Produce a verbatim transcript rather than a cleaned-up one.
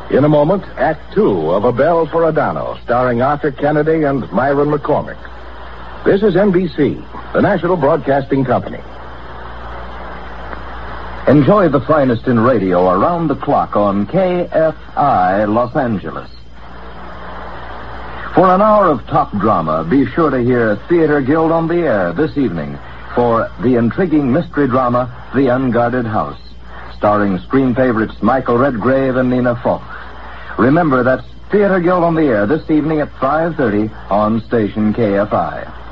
In a moment, Act Two of A Bell for Adano, starring Arthur Kennedy and Myron McCormick. This is N B C, the National Broadcasting Company. Enjoy the finest in radio around the clock on K F I Los Angeles. For an hour of top drama, be sure to hear Theater Guild on the Air this evening for the intriguing mystery drama, The Unguarded House, starring screen favorites Michael Redgrave and Nina Falk. Remember, that's Theater Guild on the Air this evening at five thirty on station K F I.